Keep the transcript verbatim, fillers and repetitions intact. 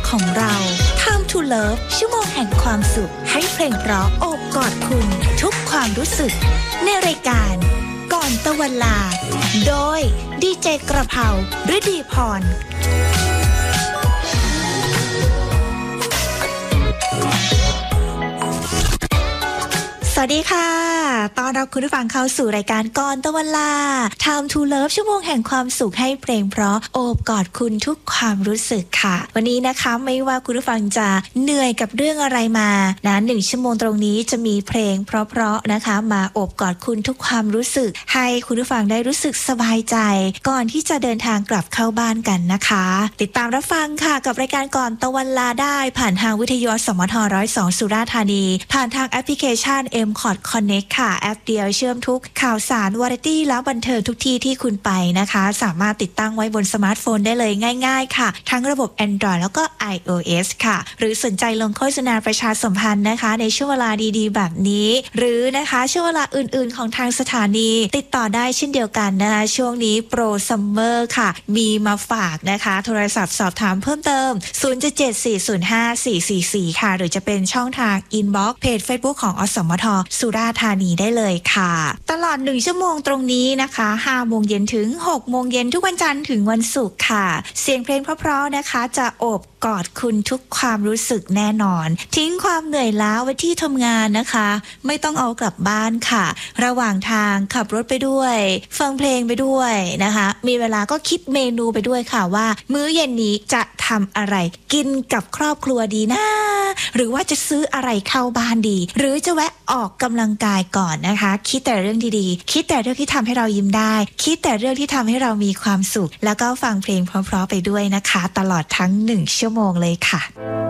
ของเรา Time to Love ชั่วโมงแห่งความสุขให้เพลงเพราะโอบกอดคุณทุกความรู้สึกในรายการก่อนตะวันลาโดยดีเจกระเพราฤดีพรสวัสดีค่ะต้อนรับคุณผู้ฟังเข้าสู่รายการก่อนตะวันลา Time to Love ชั่วโมงแห่งความสุขให้เพลงเพราะโอบกอดคุณทุกความรู้สึกค่ะวันนี้นะคะไม่ว่าคุณผู้ฟังจะเหนื่อยกับเรื่องอะไรมานะหนึ่งชั่วโมงตรงนี้จะมีเพลงเพราะๆนะคะมาโอบกอดคุณทุกความรู้สึกให้คุณผู้ฟังได้รู้สึกสบายใจก่อนที่จะเดินทางกลับเข้าบ้านกันนะคะติดตามรับฟังค่ะกับรายการก่อนตะวันลาได้ผ่านทางวิทยุสมทหนึ่งศูนย์สองสุราษฎร์ธานีผ่านทางแอปพลิเคชัน เอ็ม คอท Connect ค่ะแอปเดียวเชื่อมทุกข่าวสารวาไรตี้และบันเทิงทุกที่ที่คุณไปนะคะสามารถติดตั้งไว้บนสมาร์ทโฟนได้เลยง่ายๆค่ะทั้งระบบ Android แล้วก็ iOS ค่ะหรือสนใจลงโฆษณาประชาสัมพันธ์นะคะในช่วงเวลาดีๆแบบนี้หรือนะคะช่วงเวลาอื่นๆของทางสถานีติดต่อได้เช่นเดียวกันนะคะช่วงนี้โปรซัมเมอร์ค่ะมีมาฝากนะคะโทรศัพท์สอบถามเพิ่มเติมศูนย์ เจ็ด เจ็ด สี่ ศูนย์ ห้า สี่ สี่ สี่ค่ะหรือจะเป็นช่องทาง Inbox เพจ Facebook ของอสมทสุราษฎร์ธานีได้เลยค่ะตลอดหนึ่งชั่วโมงตรงนี้นะคะห้าโมงเย็นถึงหกโมงเย็นทุกวันจันทร์ถึงวันศุกร์ค่ะเสียงเพลงเพราะๆนะคะจะโอบกอดคุณทุกความรู้สึกแน่นอนทิ้งความเหนื่อยล้าไว้ที่ทำงานนะคะไม่ต้องเอากลับบ้านค่ะระหว่างทางขับรถไปด้วยฟังเพลงไปด้วยนะคะมีเวลาก็คิดเมนูไปด้วยค่ะว่ามื้อเย็นนี้จะทำอะไรกินกับครอบครัวดีนะหรือว่าจะซื้ออะไรเข้าบ้านดีหรือจะแวะออกกำลังกายก่อนนะคะคิดแต่เรื่องดีๆคิดแต่เรื่องที่ทำให้เรายิ้มได้คิดแต่เรื่องที่ทำให้เรามีความสุขแล้วก็ฟังเพลงเพราะๆไปด้วยนะคะตลอดทั้งหนึ่งชั่วโมงเลยค่ะ